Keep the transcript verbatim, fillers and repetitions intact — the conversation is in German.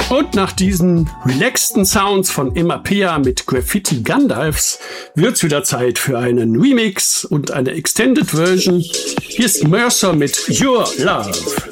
Und nach diesen relaxten Sounds von Emapea mit Graffiti Gandalfs wird's wieder Zeit für einen Remix und eine Extended Version. Hier ist Mercer mit Your Love.